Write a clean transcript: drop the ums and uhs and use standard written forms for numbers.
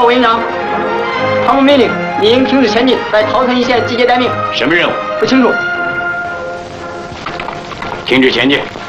委员长，唐某命令你应停止前进，在桃城一线集结待命。 什么任务？ 不清楚。 停止前进。